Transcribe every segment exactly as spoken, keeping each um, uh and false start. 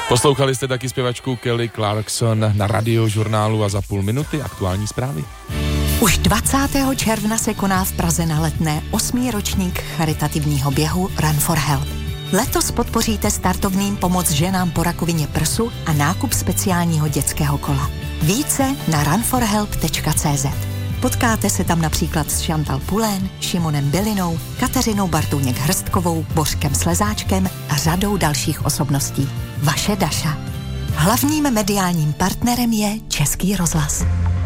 Poslouchali jste taky zpěvačku Kelly Clarkson na Radiožurnálu a za půl minuty aktuální zprávy. Už dvacátého června se koná v Praze na Letné osmý ročník charitativního běhu Run for Help. Letos podpoříte startovným pomoc ženám po rakovině prsu a nákup speciálního dětského kola. Více na run for help tečka cé zet. Potkáte se tam například s Chantal Poulain, Šimonem Bilinou, Kateřinou Bartůněk-Hrstkovou, Bořkem Slezáčkem a řadou dalších osobností. Vaše Daša. Hlavním mediálním partnerem je Český rozhlas.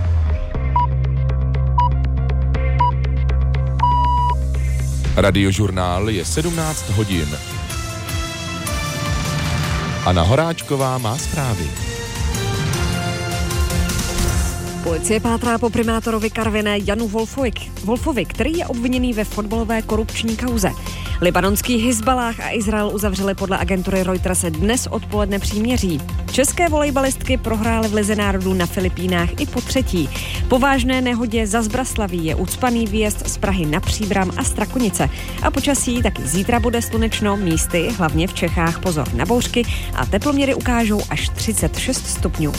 Radiožurnál je sedmnáct hodin. Anna Horáčková má zprávy. Policie pátrá po primátorovi Karviné Janu Wolfovi, Wolfovi, který je obviněný ve fotbalové korupční kauze. Libanonský Hizballáh a Izrael uzavřeli podle agentury Reuters dnes odpoledne příměří. České volejbalistky prohrály v Lize národů na Filipínách i po třetí. Po vážné nehodě za Zbraslaví je ucpaný výjezd z Prahy na Příbram a Strakonice. A počasí taky zítra bude slunečno, místy, hlavně v Čechách pozor na bouřky a teploměry ukážou až třicet šest stupňů.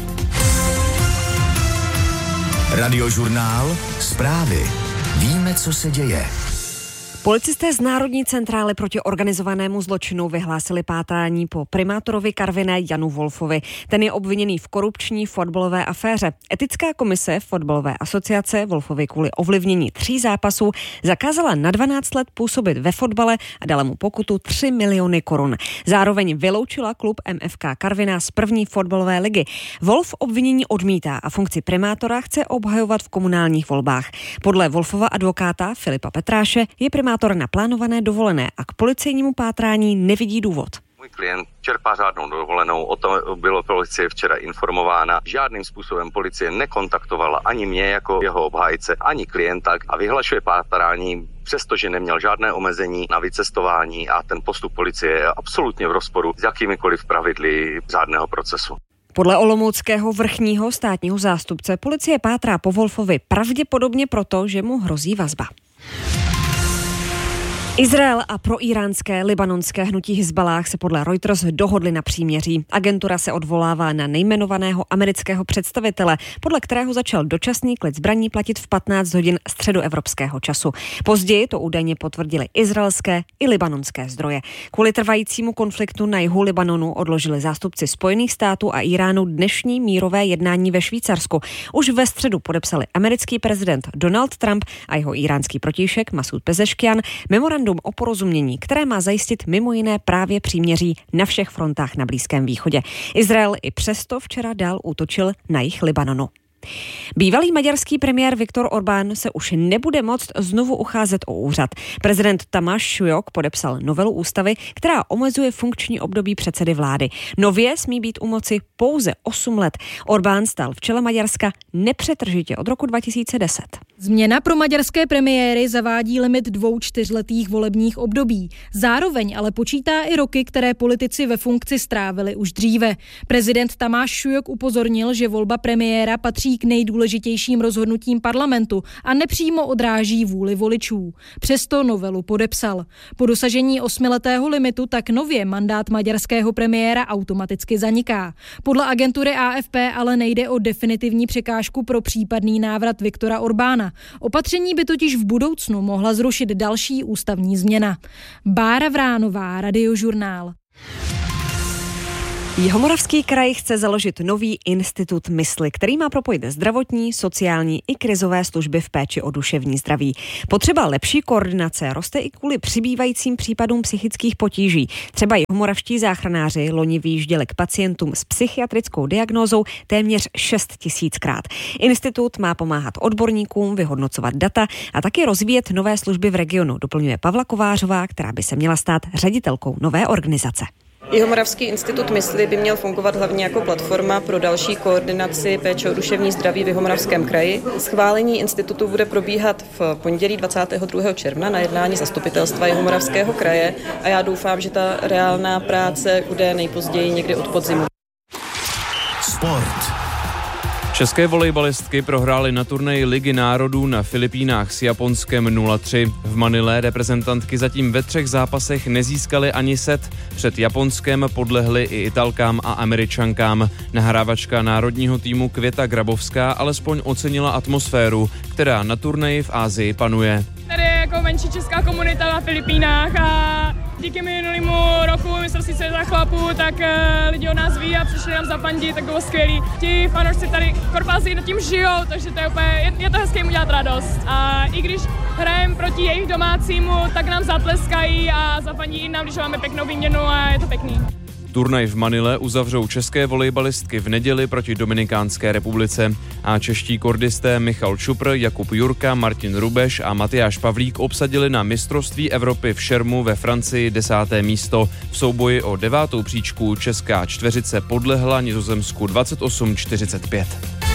Radiožurnál, zprávy. Víme, co se děje. Policisté z Národní centrály proti organizovanému zločinu vyhlásili pátrání po primátorovi Karviné Janu Wolfovi. Ten je obviněný v korupční fotbalové aféře. Etická komise fotbalové asociace Wolfovi kvůli ovlivnění tří zápasů zakázala na dvanáct let působit ve fotbale a dala mu pokutu tři miliony korun. Zároveň vyloučila klub M F K Karviná z první fotbalové ligy. Wolf obvinění odmítá a funkci primátora chce obhajovat v komunálních volbách. Podle Wolfova advokáta Filipa Petráše je primátor na plánované dovolené a k policejnímu pátrání nevidí důvod. Můj klient čerpá řádnou dovolenou, o tom bylo policie včera informována. Žádným způsobem policie nekontaktovala ani mě jako jeho obhájce, ani klienta a vyhlašuje pátrání, přestože neměl žádné omezení na vycestování a ten postup policie je absolutně v rozporu s jakýmikoliv pravidly řádného procesu. Podle olomouckého vrchního státního zástupce policie pátrá po Wolfovi pravděpodobně proto, že mu hrozí vazba. Izrael a proíránské libanonské hnutí Hizballáh se podle Reuters dohodli na příměří. Agentura se odvolává na nejmenovaného amerického představitele, podle kterého začal dočasný klid zbraní platit v patnáct hodin středoevropského času. Později to údajně potvrdili izraelské i libanonské zdroje. Kvůli trvajícímu konfliktu na jihu Libanonu odložili zástupci Spojených států a Iránu dnešní mírové jednání ve Švýcarsku. Už ve středu podepsali americký prezident Donald Trump a jeho íránský protějšek Masud Pezeškian memorandum o porozumění, které má zajistit mimo jiné právě příměří na všech frontách na Blízkém východě. Izrael i přesto včera dál útočil na jih Libanonu. Bývalý maďarský premiér Viktor Orbán se už nebude moct znovu ucházet o úřad. Prezident Tamáš Šujok podepsal novelu ústavy, která omezuje funkční období předsedy vlády. Nově smí být u moci pouze osm let. Orbán stál v čele Maďarska nepřetržitě od roku dva tisíce deset. Změna pro maďarské premiéry zavádí limit dvou čtyřletých volebních období. Zároveň ale počítá i roky, které politici ve funkci strávili už dříve. Prezident Tamáš Šujok upozornil, že volba premiéra patří k nejdůležitějším rozhodnutím parlamentu a nepřímo odráží vůli voličů. Přesto novelu podepsal. Po dosažení osmiletého limitu tak nově mandát maďarského premiéra automaticky zaniká. Podle agentury A F P ale nejde o definitivní překážku pro případný návrat Viktora Orbána. Opatření by totiž v budoucnu mohla zrušit další ústavní změna. Bára Vránová, Radiožurnál. Jihomoravský kraj chce založit nový institut mysli, který má propojit zdravotní, sociální i krizové služby v péči o duševní zdraví. Potřeba lepší koordinace roste i kvůli přibývajícím případům psychických potíží. Třeba jihomoravští záchranáři loni vyjížděli k pacientům s psychiatrickou diagnózou téměř šest tisíckrát. Institut má pomáhat odborníkům vyhodnocovat data a taky rozvíjet nové služby v regionu, doplňuje Pavla Kovářová, která by se měla stát ředitelkou nové organizace. Jihomoravský institut mysli by měl fungovat hlavně jako platforma pro další koordinaci péče o duševní zdraví v Jihomoravském kraji. Schválení institutu bude probíhat v pondělí dvacátého druhého června na jednání zastupitelstva Jihomoravského kraje a já doufám, že ta reálná práce bude nejpozději někdy od podzimu. Sport. České volejbalistky prohrály na turnaji Ligy národů na Filipínách s Japonskem nula tři. V Manile reprezentantky zatím ve třech zápasech nezískaly ani set. Před Japonskem podlehly i Italkám a Američankám. Nahrávačka národního týmu Květa Grabovská alespoň ocenila atmosféru, která na turnaji v Asii panuje. Tady je jako menší česká komunita na Filipínách a díky minulému roku mistrovství světa chlapů, tak uh, lidi o nás ví a přišli nám zapandit, tak bylo skvělý. Ti fanoušci tady korpásy nad tím žijou, takže to je úplně, je, je to hezké jim udělat radost. A i když hrajeme proti jejich domácímu, tak nám zatleskají a zapandí i nám, když máme pěknou výměnu a je to pěkný. Turnaj v Manile uzavřou české volejbalistky v neděli proti Dominikánské republice a čeští kordisté Michal Čupr, Jakub Jurka, Martin Rubeš a Matyáš Pavlík obsadili na mistrovství Evropy v šermu ve Francii desáté místo. V souboji o devátou příčku česká čtveřice podlehla Nizozemsku dvacet osm čtyřicet pět.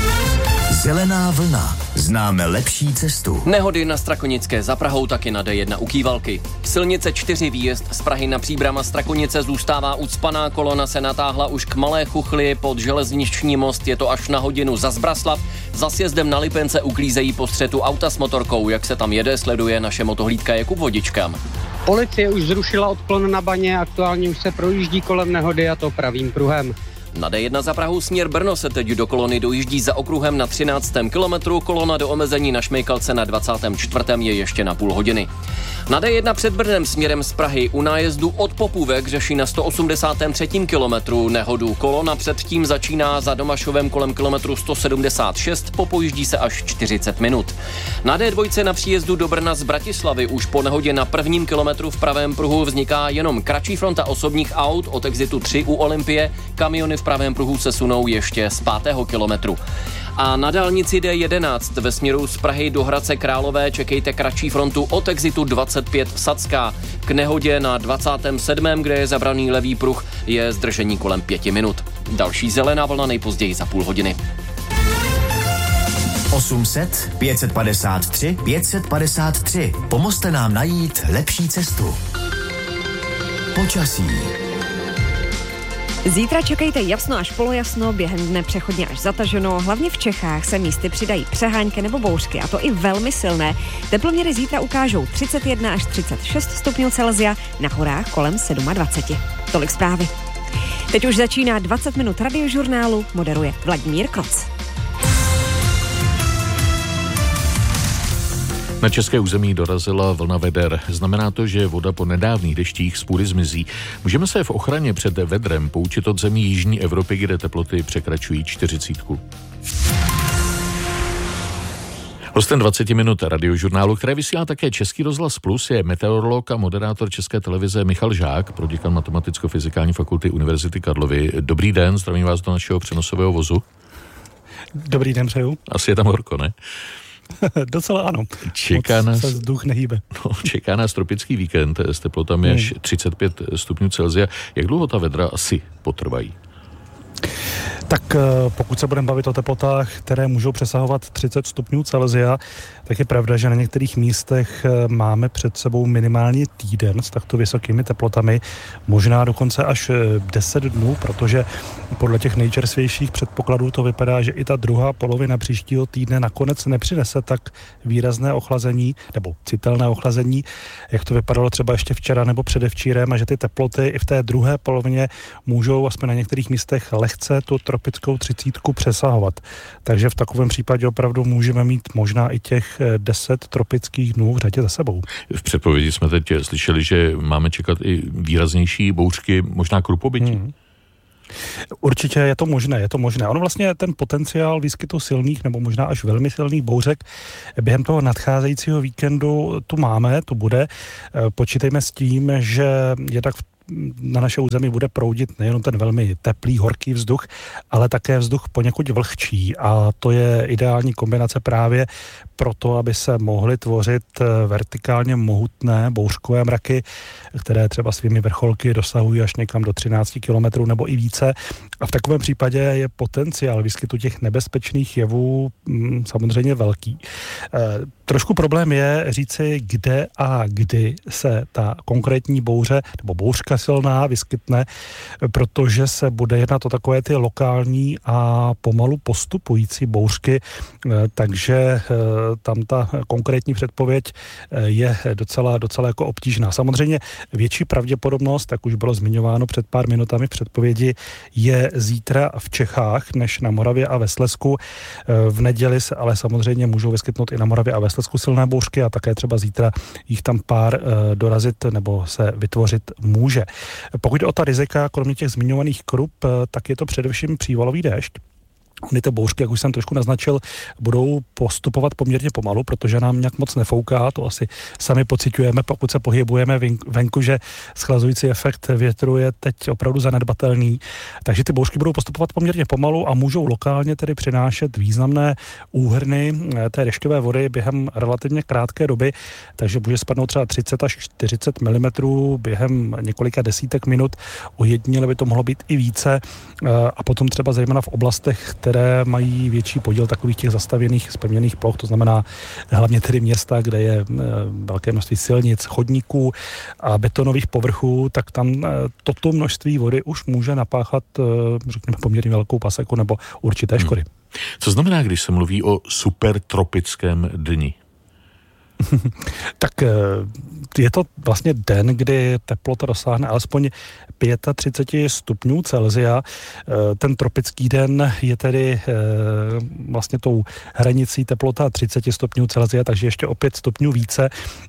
Zelená vlna. Známe lepší cestu. Nehody na Strakonické za Prahou, taky na D jedna u Kývalky. Silnice čtyři výjezd z Prahy na Příbram a Strakonice zůstává ucpaná, kolona se natáhla už k Malé Chuchli, pod železniční most je to až na hodinu za Zbraslav. Za sjezdem na Lipence uklízejí po střetu auta s motorkou, jak se tam jede, sleduje naše motohlídka Jakub Vodička. Policie už zrušila odklon na Baně, aktuálně už se projíždí kolem nehody a to pravým pruhem. Na D jedna za Prahu směr Brno se teď do kolony dojíždí za okruhem na třináctém kilometru, kolona do omezení na Šmejkalce na dvacátém čtvrtém je ještě na půl hodiny. Na D jedna před Brnem směrem z Prahy u nájezdu od Popůvek řeší na sto osmdesátém třetím kilometru nehodu. Kolona předtím začíná za Domašovem kolem kilometru sto sedmdesát šest, popojíždí se až čtyřicet minut. Na D dva na příjezdu do Brna z Bratislavy už po nehodě na prvním kilometru v pravém pruhu vzniká jenom kratší fronta osobních aut od exitu tři u Olympie, kamiony v pravém pruhu se sunou ještě z pátého kilometru. A na dálnici D jedenáct ve směru z Prahy do Hradce Králové čekejte kratší frontu od exitu dvacet pět Sacká. K nehodě na dvacátém sedmém, kde je zabraný levý pruh, je zdržení kolem pěti minut. Další zelená vlna nejpozději za půl hodiny. osm set, pět set padesát tři, pět set padesát tři. Pomozte nám najít lepší cestu. Počasí. Zítra čekejte jasno až polojasno, během dne přechodně až zataženo. Hlavně v Čechách se místy přidají přehánky nebo bouřky, a to i velmi silné. Teploměry zítra ukážou třicet jedna až třicet šest stupňů Celsia, na horách kolem dvacet sedm. Tolik zprávy. Teď už začíná dvacet minut radiožurnálu, moderuje Vladimír Kloc. Na české území dorazila vlna veder. Znamená to, že voda po nedávných deštích z půdy zmizí. Můžeme se v ochraně před vedrem poučit od zemí jižní Evropy, kde teploty překračují čtyřicítku. Hostem dvacet minut radiožurnálu, které vysílá také Český rozhlas Plus, je meteorolog a moderátor České televize Michal Žák, proděkan Matematicko-fyzikální fakulty Univerzity Karlovy. Dobrý den, zdravím vás do našeho přenosového vozu. Dobrý den, přeju. Asi je tam horko, ne? Docela ano. Čeká nás, se vzduch nehýbe. No, čeká nás tropický víkend s teplotami hmm. až třicet pět stupňů Celsia. Jak dlouho ta vedra asi potrvají? Tak pokud se budeme bavit o teplotách, které můžou přesahovat třicet stupňů Celsia, tak je pravda, že na některých místech máme před sebou minimálně týden s takto vysokými teplotami, možná dokonce až deset dnů, protože podle těch nejčerstvějších předpokladů to vypadá, že i ta druhá polovina příštího týdne nakonec nepřinese tak výrazné ochlazení, nebo citelné ochlazení, jak to vypadalo třeba ještě včera nebo předevčírem, a že ty teploty i v té druhé polovině můžou aspoň na některých místech lehce tu tropickou třicítku přesahovat. Takže v takovém případě opravdu můžeme mít možná i těch deset tropických dnů v řadě za sebou. V předpovědi jsme teď slyšeli, že máme čekat i výraznější bouřky, možná krupobytí. Hmm. Určitě je to možné, je to možné. Ono vlastně ten potenciál výskytu silných nebo možná až velmi silných bouřek během toho nadcházejícího víkendu tu máme, tu bude. Počítejme s tím, že je tak v na naše území bude proudit nejenom ten velmi teplý, horký vzduch, ale také vzduch poněkud vlhčí, a to je ideální kombinace právě proto, aby se mohly tvořit vertikálně mohutné bouřkové mraky, které třeba svými vrcholky dosahují až někam do třináct kilometrů nebo i více. A v takovém případě je potenciál výskytu těch nebezpečných jevů hm, samozřejmě velký. E, trošku problém je říci, kde a kdy se ta konkrétní bouře nebo bouřka silná vyskytne, protože se bude jednat o takové ty lokální a pomalu postupující bouřky, takže tam ta konkrétní předpověď je docela, docela jako obtížná. Samozřejmě větší pravděpodobnost, tak už bylo zmiňováno před pár minutami v předpovědi, je zítra v Čechách než na Moravě a ve Slezsku. V neděli se ale samozřejmě můžou vyskytnout i na Moravě a ve Slezsku silné bouřky a také třeba zítra jich tam pár dorazit nebo se vytvořit může. Pokud jde o ta rizika, kromě těch zmiňovaných krup, tak je to především přívalový déšť. Ony ty bouřky, jak už jsem trošku naznačil, budou postupovat poměrně pomalu, protože nám nějak moc nefouká, to asi sami pociťujeme, pokud se pohybujeme venku, že schlazující efekt větru je teď opravdu zanedbatelný. Takže ty bouřky budou postupovat poměrně pomalu a můžou lokálně tedy přinášet významné úhrny té dešťové vody během relativně krátké doby, takže může spadnout třeba třicet až čtyřicet milimetrů během několika desítek minut, ojediněle by to mohlo být i více a potom třeba zejména v oblastech, které mají větší podíl takových těch zastavěných, zpevněných ploch, to znamená hlavně tedy města, kde je velké množství silnic, chodníků a betonových povrchů, tak tam toto množství vody už může napáchat, řekněme, poměrně velkou paseku nebo určité škody. Hmm. Co znamená, když se mluví o supertropickém dni? Tak je to vlastně den, kdy teplota dosáhne alespoň třicet pět stupňů Celsia. Ten tropický den je tedy vlastně tou hranicí teplota třicet stupňů Celsia, takže ještě o pět stupňů více.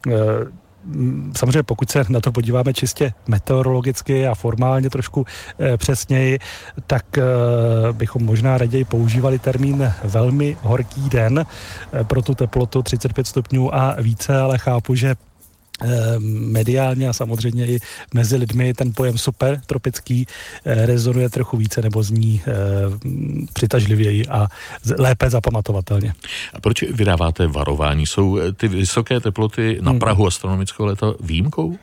Samozřejmě pokud se na to podíváme čistě meteorologicky a formálně trošku e, přesněji, tak e, bychom možná raději používali termín velmi horký den e, pro tu teplotu třicet pět stupňů a více, ale chápu, že mediálně a samozřejmě i mezi lidmi ten pojem super tropický rezonuje trochu více nebo zní e, přitažlivěji a lépe zapamatovatelně. A proč vydáváte varování? Jsou ty vysoké teploty na prahu astronomického léta výjimkou?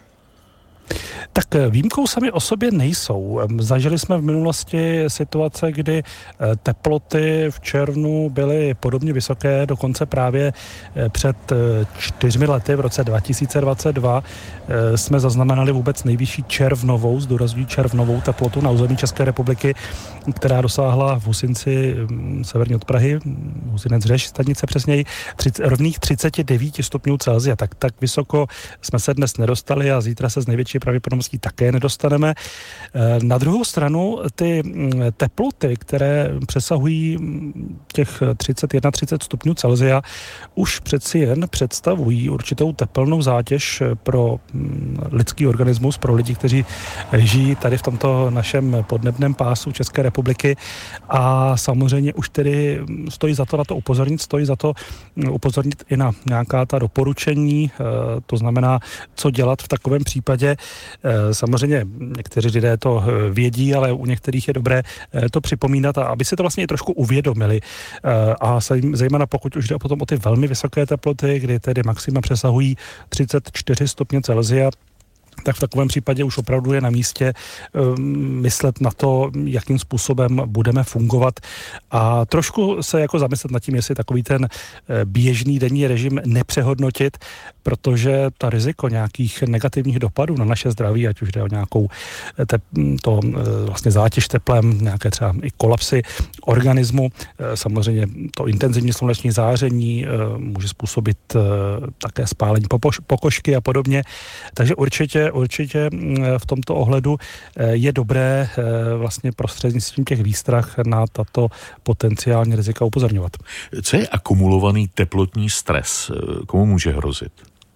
Tak výjimkou sami o sobě nejsou. Zažili jsme v minulosti situace, kdy teploty v červnu byly podobně vysoké, dokonce právě před čtyřmi lety, v roce dva tisíce dvacet dva, jsme zaznamenali vůbec nejvyšší červnovou, zdůrazňuji červnovou teplotu na území České republiky, která dosáhla v Husinci severně od Prahy, Husinec Řeš, stanice přesněji, rovných třicet devět stupňů Celsia. Tak, tak vysoko jsme se dnes nedostali a zítra se z největší pravděpodobností také nedostaneme. Na druhou stranu ty teploty, které přesahují těch třicet jedna třicet stupňů Celsia, už přeci jen představují určitou tepelnou zátěž pro lidský organismus, pro lidi, kteří žijí tady v tomto našem podnebném pásu České republiky a samozřejmě už tedy stojí za to na to upozornit, stojí za to upozornit i na nějaká ta doporučení, to znamená, co dělat v takovém případě. Samozřejmě někteří lidé to vědí, ale u některých je dobré to připomínat, a aby si to vlastně i trošku uvědomili. A zejména pokud už jde potom o ty velmi vysoké teploty, kdy tedy maxima přesahují třicet čtyři stupně Celsia, tak v takovém případě už opravdu je na místě um, myslet na to, jakým způsobem budeme fungovat a trošku se jako zamyslet nad tím, jestli takový ten běžný denní režim nepřehodnotit, protože ta riziko nějakých negativních dopadů na naše zdraví, ať už jde o nějakou te, to vlastně zátěž teplem, nějaké třeba i kolapsy organismu, samozřejmě to intenzivní sluneční záření může způsobit také spálení pokožky a podobně, takže určitě Určitě v tomto ohledu je dobré vlastně prostřednictvím těch výstrah na tato potenciální rizika upozorňovat. Co je akumulovaný teplotní stres? Komu může hrozit?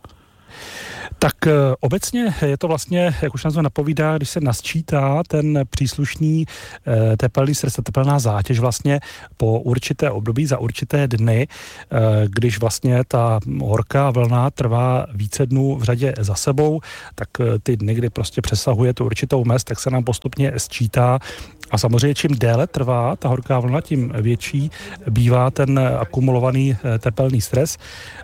Tak obecně je to vlastně, jak už nás to napovídá, když se nasčítá ten příslušný tepelný stres, tepelná zátěž vlastně po určité období, za určité dny, když vlastně ta horká vlna trvá více dnů v řadě za sebou, tak ty dny, kdy prostě přesahuje tu určitou mez, tak se nám postupně sčítá. A samozřejmě čím déle trvá ta horká vlna, tím větší bývá ten akumulovaný tepelný stres.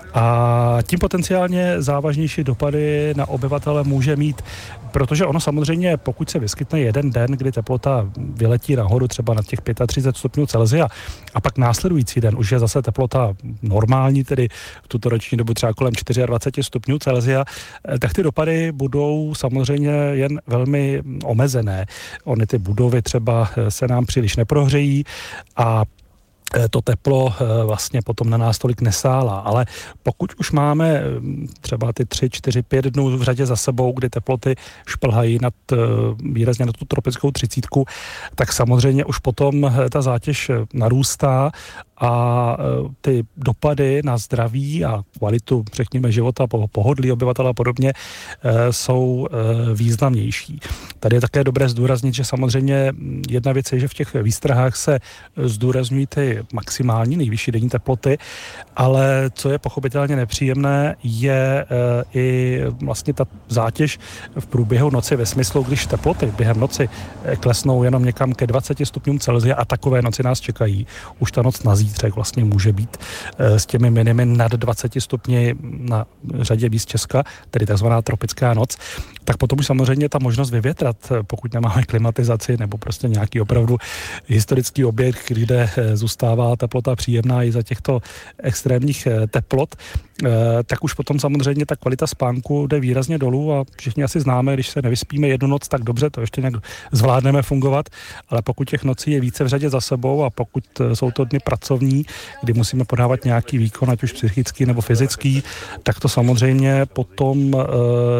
A tím potenciálně závažnější dopady na obyvatele může mít, protože ono samozřejmě, pokud se vyskytne jeden den, kdy teplota vyletí nahoru třeba na těch třicet pět stupňů Celsia a pak následující den už je zase teplota normální, tedy v tuto roční dobu třeba kolem dvacet čtyři stupňů Celsia, tak ty dopady budou samozřejmě jen velmi omezené. Ony ty budovy třeba se nám příliš neprohřejí a to teplo vlastně potom na nás tolik nesálá, ale pokud už máme třeba ty tři, čtyři, pět dnů v řadě za sebou, kdy teploty šplhají nad, výrazně na tu tropickou třicítku, tak samozřejmě už potom ta zátěž narůstá a ty dopady na zdraví a kvalitu, řekněme, života, pohodlí obyvatel a podobně jsou významnější. Tady je také dobré zdůraznit, že samozřejmě jedna věc je, že v těch výstrahách se zdůrazňují ty maximální nejvyšší denní teploty, ale co je pochopitelně nepříjemné, je i vlastně ta zátěž v průběhu noci ve smyslu, když teploty během noci klesnou jenom někam ke dvacet stupňům Celsia a takové noci nás čekají. Už ta noc na zítřek vlastně může být s těmi minimy nad dvacet stupni na řadě míst Česka, tedy takzvaná tropická noc, tak potom už samozřejmě ta možnost vyvětrat, pokud nemáme klimatizaci nebo prostě nějaký opravdu historický objekt, kde zůstává teplota příjemná i za těchto extrémních teplot, tak už potom samozřejmě ta kvalita spánku jde výrazně dolů a všichni asi známe, když se nevyspíme jednu noc, tak dobře, to ještě nějak zvládneme fungovat, ale pokud těch nocí je více v řadě za sebou a pokud jsou to dny pracovní, kdy musíme podávat nějaký výkon, ať už psychický nebo fyzický, tak to samozřejmě potom e,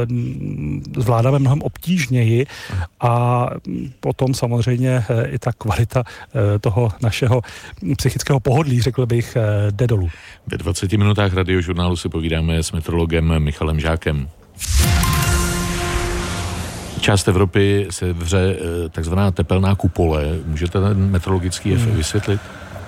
zvládáme mnohem obtížněji a potom samozřejmě e, i ta kvalita e, toho našeho psychického pohodlí, řekl bych, e, jde dolů. Ve dvaceti minutách Radiožurnálu si povídáme s meteorologem Michalem Žákem. Část Evropy se vře takzvaná tepelná kupole. Můžete ten meteorologický efekt vysvětlit?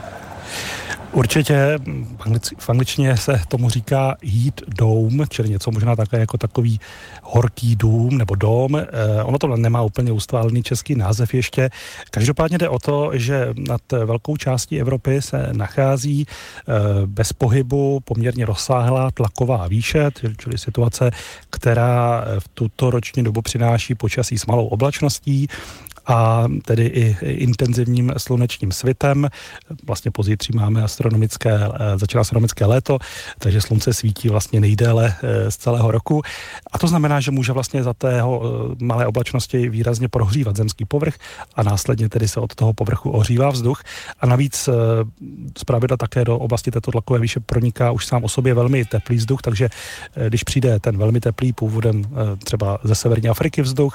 Určitě, v angličtině se tomu říká heat dome, čili něco možná také jako takový horký dům nebo dom. Eh, ono to nemá úplně ustválený český název ještě. Každopádně jde o to, že nad velkou částí Evropy se nachází eh, bez pohybu poměrně rozsáhlá tlaková výše, čili situace, která v tuto roční dobu přináší počasí s malou oblačností a tedy i intenzivním slunečním svitem. Vlastně pozítří máme astronomické, začíná astronomické léto, takže slunce svítí vlastně nejdéle z celého roku. A to znamená, že může vlastně za tého malé oblačnosti výrazně prohřívat zemský povrch a následně tedy se od toho povrchu ohřívá vzduch. A navíc zpravidla také do oblasti této tlakové výše proniká už sám o sobě velmi teplý vzduch, takže když přijde ten velmi teplý původem třeba ze severní Afriky vzduch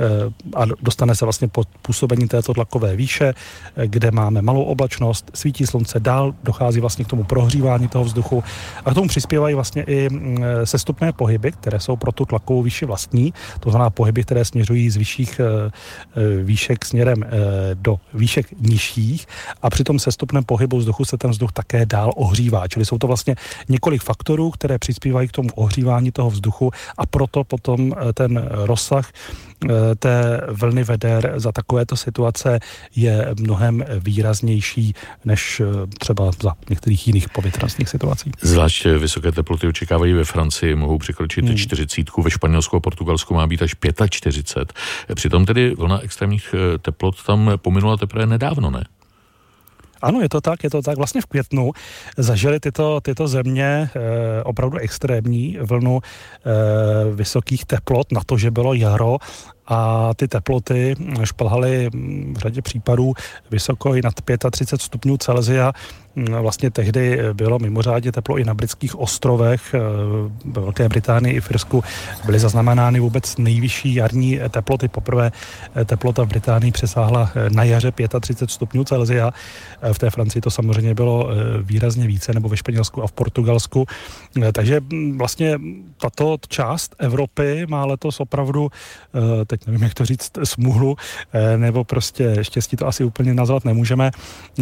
a dostane se vlastně pod působení této tlakové výše, kde máme malou oblačnost, svítí slunce, dál dochází vlastně k tomu prohřívání toho vzduchu a k tomu přispívají vlastně i sestupné pohyby, které jsou pro tu tlakovou výši vlastní, to znamená pohyby, které směřují z vyšších výšek směrem do výšek nižších a při tom sestupném pohybu vzduchu se ten vzduch také dál ohřívá, čili jsou to vlastně několik faktorů, které přispívají k tomu ohřívání toho vzduchu a proto potom ten rozsah té vlny veder za takovéto situace je mnohem výraznější než třeba za některých jiných povětrnostních situací. Zvlášť vysoké teploty očekávají ve Francii, mohou překročit hmm. čtyřicítku, ve Španělsku a Portugalsku má být až čtyřicet pět. Přitom tedy vlna extrémních teplot tam pominula teprve nedávno, ne? Ano, je to tak, je to tak. Vlastně v květnu zažily tyto, tyto země e, opravdu extrémní vlnu e, vysokých teplot na to, že bylo jaro a ty teploty šplhaly v řadě případů vysoko i nad třicet pět stupňů Celsia. Vlastně tehdy bylo mimořádně teplo i na britských ostrovech, ve Velké Británii i v Irsku byly zaznamenány vůbec nejvyšší jarní teploty. Poprvé teplota v Británii přesáhla na jaře třicet pět stupňů Celsia. V té Francii to samozřejmě bylo výrazně více, nebo ve Španělsku a v Portugalsku. Takže vlastně tato část Evropy má letos opravdu, teď nevím, jak to říct, smůlu, nebo prostě štěstí to asi úplně nazvat nemůžeme,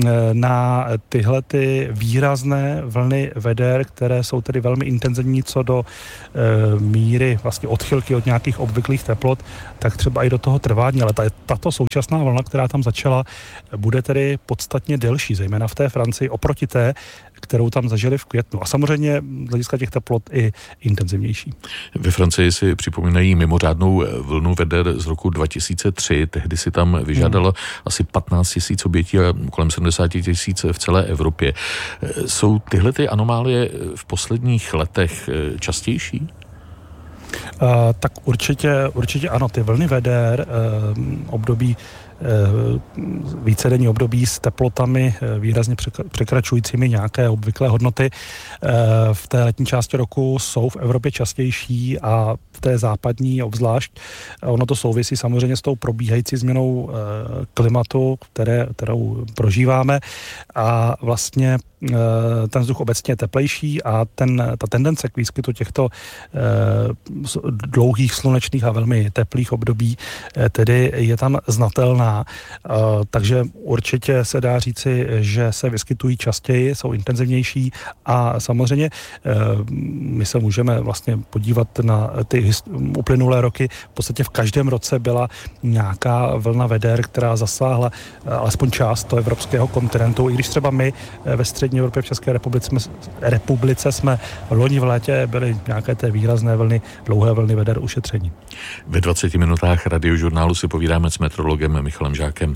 na tyhle ty výrazné vlny veder, které jsou tedy velmi intenzivní co do e, míry vlastně odchylky od nějakých obvyklých teplot, tak třeba i do toho trvání, ale tato současná vlna, která tam začala, bude tedy podstatně delší, zejména v té Francii, oproti té, kterou tam zažili v květnu. A samozřejmě z hlediska těch teplot i intenzivnější. Ve Francii si připomínají mimořádnou vlnu veder z roku dva tisíce tři. Tehdy si tam vyžádalo hmm. asi patnáct tisíc obětí a kolem sedmdesát tisíc v celé Evropě. Jsou tyhle ty anomálie v posledních letech častější? Uh, tak určitě, určitě ano, ty vlny veder, uh, období vícedenní období s teplotami výrazně překračujícími nějaké obvyklé hodnoty v té letní části roku jsou v Evropě častější a v té západní obzvlášť. Ono to souvisí samozřejmě s tou probíhající změnou klimatu, které, kterou prožíváme a vlastně ten vzduch obecně je teplejší a ten, ta tendence k výskytu těchto dlouhých slunečných a velmi teplých období tedy je tam znatelná. Takže určitě se dá říci, že se vyskytují častěji, jsou intenzivnější a samozřejmě my se můžeme vlastně podívat na ty uplynulé roky. V podstatě v každém roce byla nějaká vlna veder, která zasáhla alespoň část toho evropského kontinentu, i když třeba my ve střední Evropě v České republice jsme, republice jsme loni v létě byly nějaké té výrazné vlny, dlouhé vlny veder ušetření. Ve dvaceti minutách radiožurnálu si povídáme s meteorologem Michalem Žákem.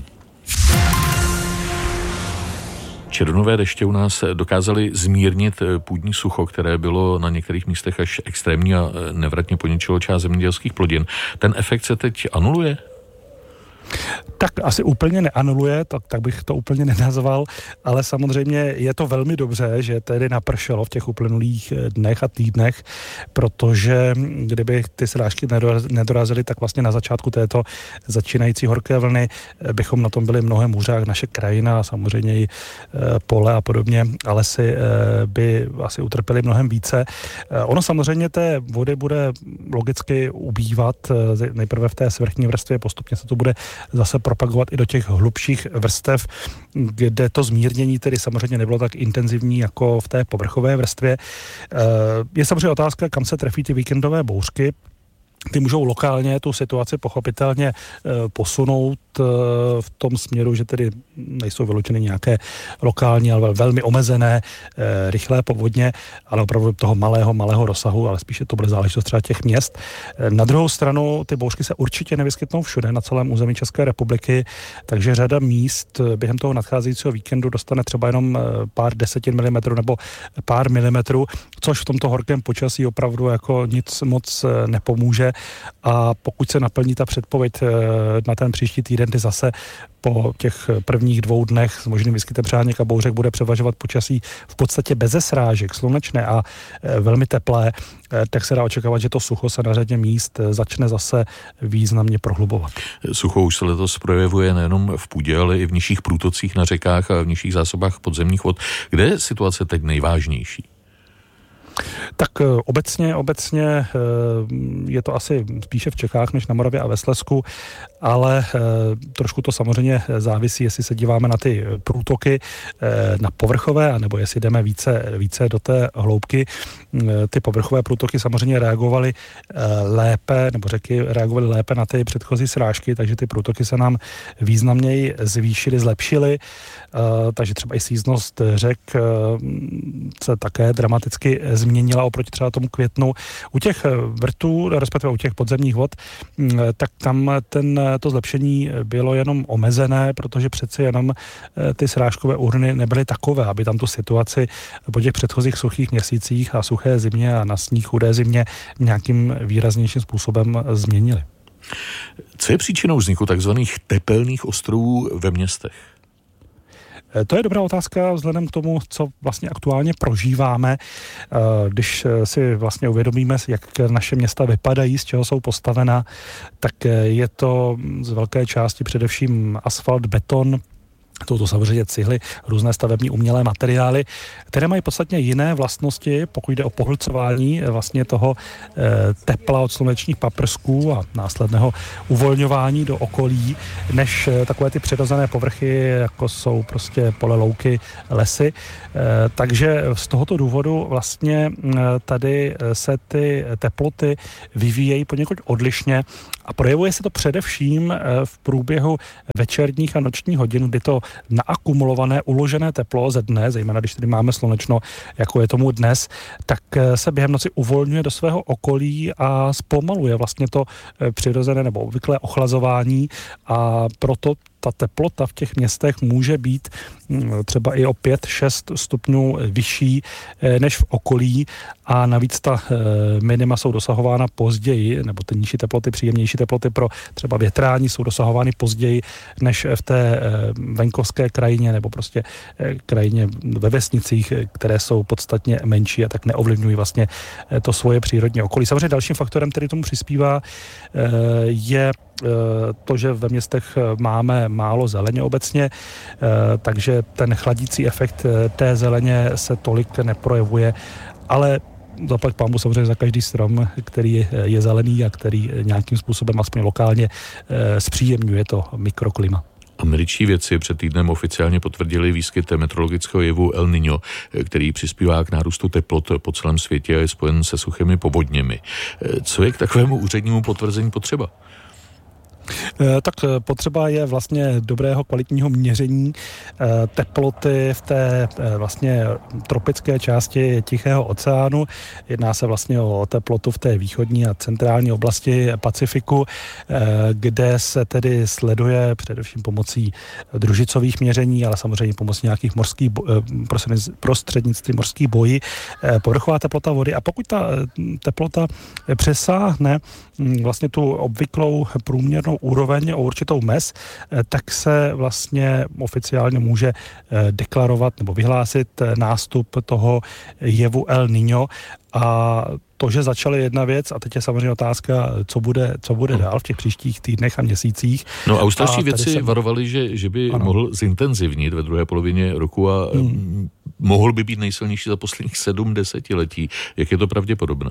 Červnové deště u nás dokázaly zmírnit půdní sucho, které bylo na některých místech až extrémní a nevratně poničilo část zemědělských plodin. Ten efekt se teď anuluje? Tak asi úplně neanuluje, tak, tak bych to úplně nenazval, ale samozřejmě je to velmi dobře, že tedy napršelo v těch uplynulých dnech a týdnech, protože kdyby ty srážky nedorazily, tak vlastně na začátku této začínající horké vlny bychom na tom byli mnohem hůře, jak naše krajina a samozřejmě i pole a podobně, a lesy by asi utrpěly mnohem více. Ono samozřejmě té vody bude logicky ubývat, nejprve v té svrchní vrstvě, postupně se to bude zase propagovat i do těch hlubších vrstev, kde to zmírnění tedy samozřejmě nebylo tak intenzivní jako v té povrchové vrstvě. Je samozřejmě otázka, kam se trefí ty víkendové bouřky. Ty můžou lokálně tu situaci pochopitelně posunout v tom směru, že tedy nejsou vyloučeny nějaké lokální, ale velmi omezené, rychlé povodně, ale opravdu toho malého, malého rozsahu, ale spíše to bude záležitost třeba těch měst. Na druhou stranu ty bouřky se určitě nevyskytnou všude na celém území České republiky, takže řada míst během toho nadcházejícího víkendu dostane třeba jenom pár desetin milimetrů nebo pár milimetrů, což v tomto horkém počasí opravdu jako nic moc nepomůže. A pokud se naplní ta předpověď na ten příští týden, kdy zase po těch prvních dvou dnech s možným výskytem přeháněk a bouřek bude převažovat počasí v podstatě beze srážek, slunečné a velmi teplé, tak se dá očekávat, že to sucho se na řadě míst začne zase významně prohlubovat. Sucho už se letos projevuje nejenom v půdě, ale i v nižších průtocích na řekách a v nižších zásobách podzemních vod. Kde je situace teď nejvážnější? Tak obecně, obecně je to asi spíše v Čechách než na Moravě a ve Slezsku, ale trošku to samozřejmě závisí, jestli se díváme na ty průtoky, na povrchové, anebo jestli jdeme více, více do té hloubky. Ty povrchové průtoky samozřejmě reagovaly lépe, nebo řeky reagovaly lépe na ty předchozí srážky, takže ty průtoky se nám významněji zvýšily, zlepšily, takže třeba i síznost řek se také dramaticky změnila oproti třeba tomu květnu. U těch vrtů, respektive u těch podzemních vod, tak tam ten, to zlepšení bylo jenom omezené, protože přeci jenom ty srážkové úhrny nebyly takové, aby tam tu situaci po těch předchozích suchých měsících a suché zimě a na sníh chudé zimě nějakým výraznějším způsobem změnili. Co je příčinou vzniku takzvaných tepelných ostrovů ve městech? To je dobrá otázka vzhledem k tomu, co vlastně aktuálně prožíváme. Když si vlastně uvědomíme, jak naše města vypadají, z čeho jsou postavena, tak je to z velké části především asfalt, beton, jsou to samozřejmě cihly, různé stavební umělé materiály, které mají podstatně jiné vlastnosti, pokud jde o pohlcování vlastně toho tepla od slunečních paprsků a následného uvolňování do okolí, než takové ty přirozené povrchy, jako jsou prostě pole, louky, lesy. Takže z tohoto důvodu vlastně tady se ty teploty vyvíjejí poněkud odlišně a projevuje se to především v průběhu večerních a nočních hodin, kdy to naakumulované, uložené teplo ze dne, zejména když tady máme slunečno, jako je tomu dnes, tak se během noci uvolňuje do svého okolí a zpomaluje vlastně to přirozené nebo obvyklé ochlazování a proto ta teplota v těch městech může být třeba i o pět šest stupňů vyšší než v okolí a navíc ta minima jsou dosahována později, nebo ty nižší teploty, příjemnější teploty pro třeba větrání jsou dosahovány později než v té venkovské krajině nebo prostě krajině ve vesnicích, které jsou podstatně menší a tak neovlivňují vlastně to svoje přírodní okolí. Samozřejmě dalším faktorem, který tomu přispívá, je to, že ve městech máme málo zeleně obecně, takže ten chladící efekt té zeleně se tolik neprojevuje, ale zaplať pánbůh samozřejmě za každý strom, který je zelený a který nějakým způsobem aspoň lokálně zpříjemňuje to mikroklima. Američtí vědci před týdnem oficiálně potvrdili výskyt meteorologického jevu El Niño, který přispívá k nárůstu teplot po celém světě a je spojen se suchými povodněmi. Co je k takovému úřednímu potvrzení potřeba? Tak potřeba je vlastně dobrého kvalitního měření teploty v té vlastně tropické části Tichého oceánu. Jedná se vlastně o teplotu v té východní a centrální oblasti Pacifiku, kde se tedy sleduje především pomocí družicových měření, ale samozřejmě pomocí nějakých morských prostřednictví morských bojí povrchová teplota vody. A pokud ta teplota přesáhne vlastně tu obvyklou průměrnou úroveň o určitou mez, tak se vlastně oficiálně může deklarovat nebo vyhlásit nástup toho jevu El Niño a to, že začaly jedna věc a teď je samozřejmě otázka, co bude, co bude dál v těch příštích týdnech a měsících. No australští vědci se... varovali, že, že by ano. mohl zintenzivnit ve druhé polovině roku a hmm. mohl by být nejsilnější za posledních sedm desetiletí. Jak je to pravděpodobné?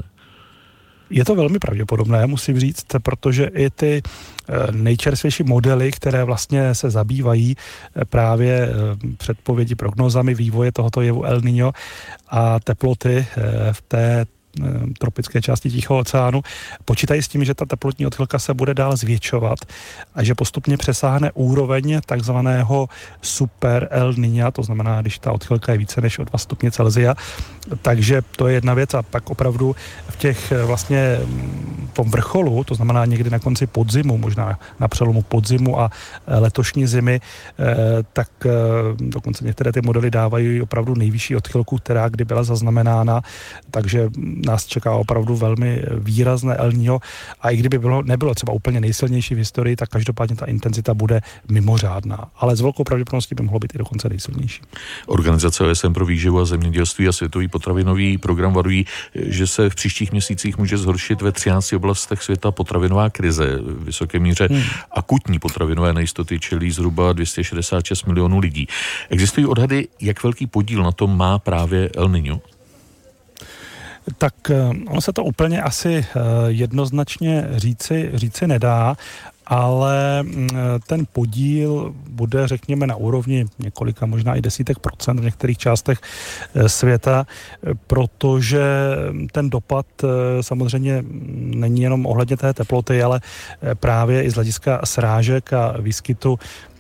Je to velmi pravděpodobné, musím říct, protože i ty nejčerstvější modely, které vlastně se zabývají právě předpovědi, prognózami vývoje tohoto jevu El Niño a teploty v té tropické části Tichého oceánu, počítají s tím, že ta teplotní odchylka se bude dál zvětšovat a že postupně přesáhne úroveň takzvaného super El Niña, to znamená, když ta odchylka je více než o dva stupně Celsia. Takže to je jedna věc a pak opravdu v těch vlastně tom vrcholu, to znamená někdy na konci podzimu, možná na přelomu podzimu a letošní zimy, tak dokonce některé ty modely dávají opravdu nejvyšší odchylku, která kdy byla zaznamenána, takže nás čeká opravdu velmi výrazné El Niño a i kdyby bylo, nebylo třeba úplně nejsilnější v historii, tak každopádně ta intenzita bude mimořádná. Ale s velkou pravděpodobností by mohlo být i dokonce nejsilnější. Organizace O S N pro výživu a zemědělství a Světový potravinový program varují, že se v příštích měsících může zhoršit ve třinácti oblastech světa potravinová krize. V vysoké míře hmm. akutní potravinové nejistoty čelí zhruba dvě stě šedesát šest milionů lidí. Existují odhady, jak velký podíl na tom má právě El Niño? Tak ono se to úplně asi jednoznačně říci, říci nedá, ale ten podíl bude, řekněme, na úrovni několika, možná i desítek procent v některých částech světa, protože ten dopad samozřejmě není jenom ohledně té teploty, ale právě i z hlediska srážek a výskytu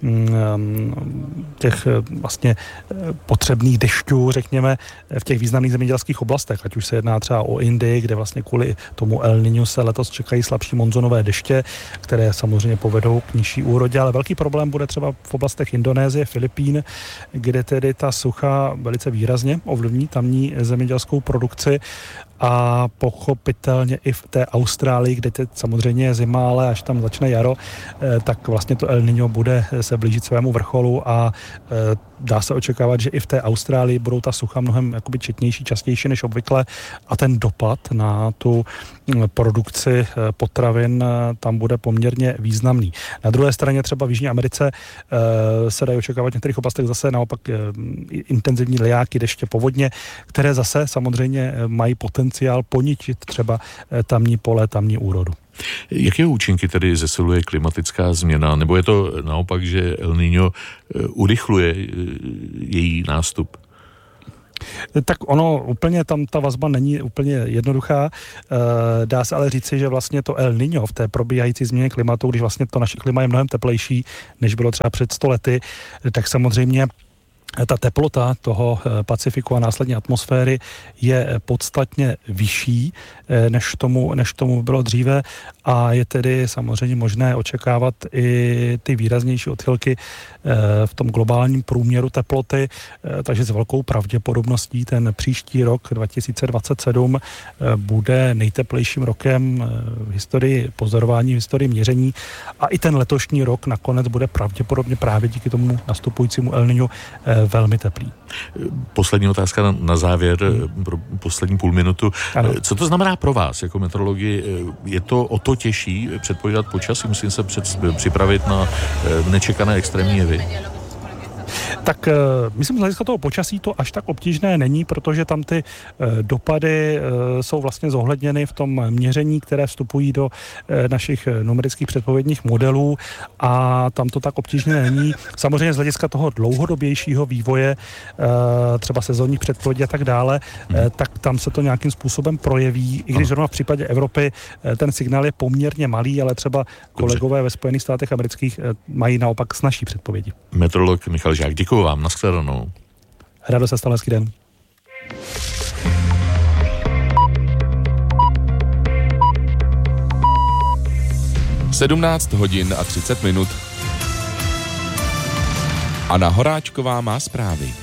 těch vlastně potřebných dešťů, řekněme, v těch významných zemědělských oblastech, ať už se jedná třeba o Indii, kde vlastně kvůli tomu El Niñu se letos čekají slabší monzonové deště, které samozřejmě povedou k nižší úrodě, ale velký problém bude třeba v oblastech Indonésie, Filipín, kde tedy ta sucha velice výrazně ovlivní tamní zemědělskou produkci a pochopitelně i v té Austrálii, kde teď samozřejmě je zima, ale až tam začne jaro, tak vlastně to El Niño bude se blížit svému vrcholu a dá se očekávat, že i v té Austrálii budou ta sucha mnohem jakoby četnější, častější než obvykle a ten dopad na tu produkci potravin tam bude poměrně významný. Na druhé straně třeba v Jižní Americe se dají očekávat v některých oblastech zase naopak intenzivní lejáky, deště, povodně, které zase samozřejmě mají potenciál poničit třeba tamní pole, tamní úrodu. Jaké účinky tedy zesiluje klimatická změna? Nebo je to naopak, že El Niño urychluje její nástup? Tak ono úplně tam ta vazba není úplně jednoduchá. Dá se ale říci, že vlastně to El Niño v té probíhající změně klimatu, když vlastně to naše klima je mnohem teplejší, než bylo třeba před sto lety, tak samozřejmě ta teplota toho Pacifiku a následně atmosféry je podstatně vyšší, než tomu, než tomu bylo dříve a je tedy samozřejmě možné očekávat i ty výraznější odchylky v tom globálním průměru teploty, takže s velkou pravděpodobností ten příští rok dva tisíce dvacet sedm bude nejteplejším rokem v historii pozorování, v historii měření a i ten letošní rok nakonec bude pravděpodobně právě díky tomu nastupujícímu El Niñu velmi teplý. Poslední otázka na, na závěr, hmm. pro poslední půl minutu. Ano. Co to znamená pro vás jako meteorologii? Je to o to těžší předpovídat počasí? Musím se před, připravit na nečekané extrémní jevy? Tak myslím, z hlediska toho počasí to až tak obtížné není, protože tam ty dopady jsou vlastně zohledněny v tom měření, které vstupují do našich numerických předpovědních modelů a tam to tak obtížné není. Samozřejmě z hlediska toho dlouhodobějšího vývoje, třeba sezónních předpovědí a tak dále, hmm. tak tam se to nějakým způsobem projeví, i když zrovna v případě Evropy ten signál je poměrně malý, ale třeba kolegové Dobře. ve Spojených státech amerických mají naopak snazší předpovědi. Meteorolog Michal Žák, děkuju vám, nashledanou. Rádo se stalo, hezký den. sedmnáct hodin a třicet minut. Anna Horáčková má zprávy.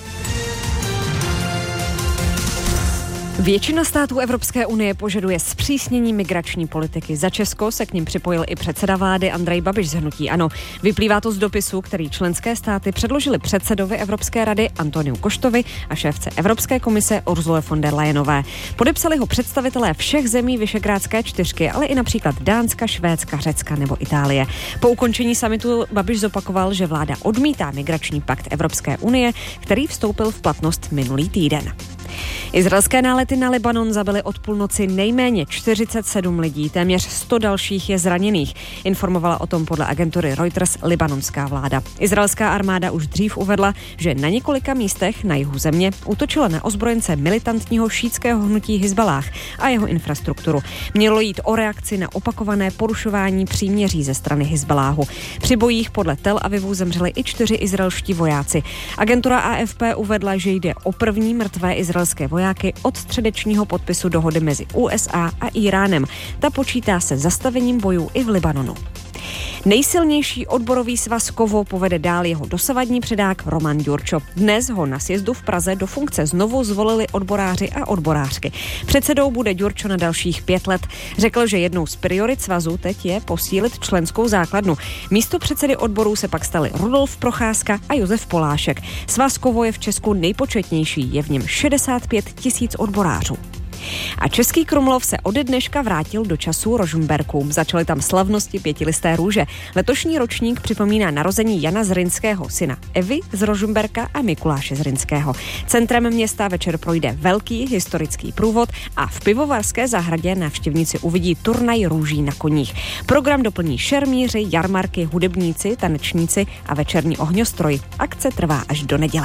Většina států Evropské unie požaduje zpřísnění migrační politiky. Za Česko se k nim připojil i předseda vlády Andrej Babiš z hnutí ANO. Vyplývá to z dopisu, který členské státy předložili předsedovi Evropské rady Antoniu Koštovi a šéfce Evropské komise Ursule von der Leyenové. Podepsali ho představitelé všech zemí Visegrádské čtyřky, ale i například Dánska, Švédska, Řecka nebo Itálie. Po ukončení summitu Babiš zopakoval, že vláda odmítá migrační pakt Evropské unie, který vstoupil v platnost minulý týden. Izraelské nálety na Libanon zabily od půlnoci nejméně čtyřicet sedm lidí, téměř sto dalších je zraněných. Informovala o tom podle agentury Reuters libanonská vláda. Izraelská armáda už dřív uvedla, že na několika místech na jihu země útočila na ozbrojence militantního šítského hnutí Hizballáh a jeho infrastrukturu. Mělo jít o reakci na opakované porušování příměří ze strany Hizballáhu. Při bojích podle Tel Avivu zemřeli i čtyři izraelští vojáci. Agentura A F P uvedla, že jde o první mrtvé izraelské vojáky od středečního podpisu dohody mezi U S A a Iránem. Ta počítá se zastavením bojů i v Libanonu. Nejsilnější odborový svaz Kovo povede dál jeho dosavadní předák Roman Ďurčo. Dnes ho na sjezdu v Praze do funkce znovu zvolili odboráři a odborářky. Předsedou bude Ďurčo na dalších pět let. Řekl, že jednou z priorit svazu teď je posílit členskou základnu. Místo předsedy odborů se pak stali Rudolf Procházka a Josef Polášek. Svaz Kovo je v Česku nejpočetnější, je v něm šedesát pět tisíc odborářů. A Český Krumlov se ode dneška vrátil do časů Rožmberků. Začaly tam slavnosti pětilisté růže. Letošní ročník připomíná narození Jana Zrinského, syna Evy z Rožmberka a Mikuláše Zrinského. Centrem města večer projde velký historický průvod a v pivovarské zahradě návštěvníci uvidí turnaj růží na koních. Program doplní šermíři, jarmarky, hudebníci, tanečníci a večerní ohňostroj. Akce trvá až do neděle.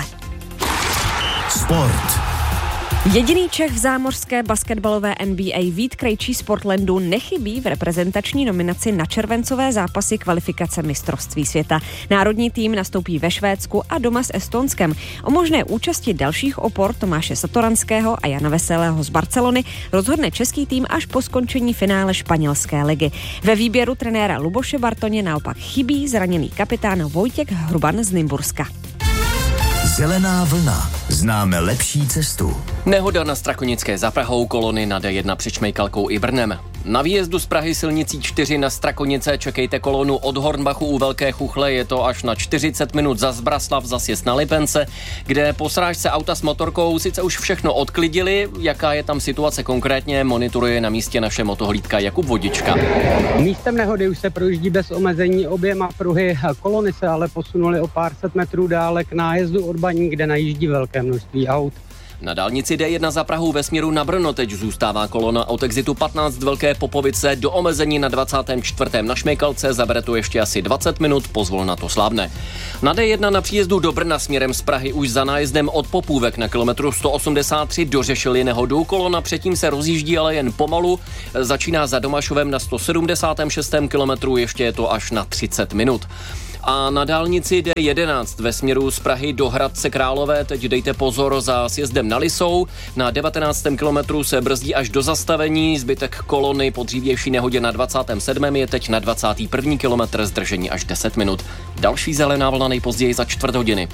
Sport. Jediný Čech v zámořské basketbalové N B A Vít Krejčí z Portlandu nechybí v reprezentační nominaci na červencové zápasy kvalifikace mistrovství světa. Národní tým nastoupí ve Švédsku a doma s Estonskem. O možné účasti dalších opor Tomáše Satoranského a Jana Veselého z Barcelony rozhodne český tým až po skončení finále španělské ligy. Ve výběru trenéra Luboše Bartoně naopak chybí zraněný kapitán Vojtěch Hruban z Nymburska. Zelená vlna. Známe lepší cestu. Nehoda na Strakonické za Prahou, kolony na D jedna před Šmejkalkou i Brnem. Na výjezdu z Prahy silnicí čtyři na Strakonice čekejte kolonu od Hornbachu u Velké Chuchle, je to až na čtyřicet minut za Zbraslav, za sjezd na Lipence, kde po srážce auta s motorkou sice už všechno odklidili, jaká je tam situace konkrétně, monitoruje na místě naše motohlídka Jakub Vodička. Místem nehody už se projíždí bez omezení oběma pruhy, kolony se ale posunuly o pár set metrů dále k nájezdu od Baní, kde najíždí velké množství aut. Na dálnici D jedna za Prahou ve směru na Brno teď zůstává kolona od exitu patnáct Velké Popovice do omezení na dvacátém čtvrtém na Šmejkalce, zabere to ještě asi dvacet minut, pozvolna to slábne. Na D jedna na příjezdu do Brna směrem z Prahy už za nájezdem od Popůvek na kilometru sto osmdesát tři dořešili nehodu, kolona předtím se rozjíždí, ale jen pomalu, začíná za Domašovem na sto sedmdesátém šestém kilometru, ještě je to až na třicet minut. A na dálnici D jedenáct ve směru z Prahy do Hradce Králové teď dejte pozor za sjezdem na Lisou. Na devatenáctém kilometru se brzdí až do zastavení, zbytek kolony po dřívější nehodě na dvacátém sedmém je teď na dvacátém prvním kilometr, zdržení až deset minut. Další zelená vlna nejpozději za čtvrt hodiny.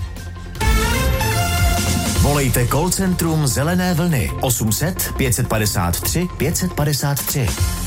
Volejte call centrum Zelené vlny osm set pět padesát tři pět padesát tři.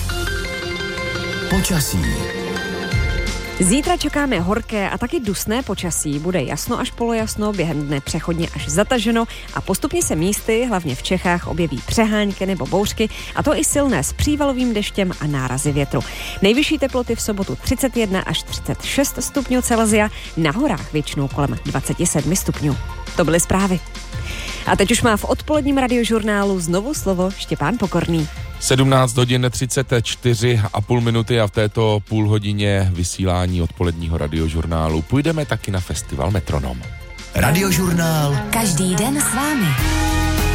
Počasí. Zítra čekáme horké a taky dusné počasí. Bude jasno až polojasno, během dne přechodně až zataženo a postupně se místy, hlavně v Čechách, objeví přehánky nebo bouřky, a to i silné s přívalovým deštěm a nárazy větru. Nejvyšší teploty v sobotu třicet jedna až třicet šest stupňů Celsia, na horách většinou kolem dvacet sedm stupňů. To byly zprávy. A teď už má v odpoledním radiožurnálu znovu slovo Štěpán Pokorný. sedmnáct hodin třicet čtyři a půl minuty a v této půl hodině vysílání odpoledního radiožurnálu půjdeme taky na festival Metronom. Radiožurnál. Každý den s vámi.